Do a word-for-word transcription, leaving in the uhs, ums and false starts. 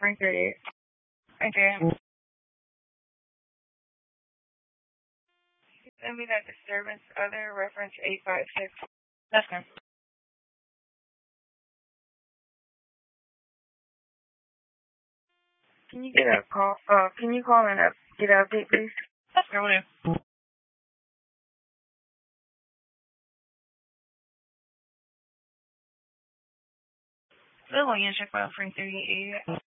Frank thirty-eight. Okay. Send me that disturbance other reference eight five six. That's good. Can you get a call? Uh, can you call and up, get an update, please? That's good. Will do. Good one, check out Frank thirty-eight.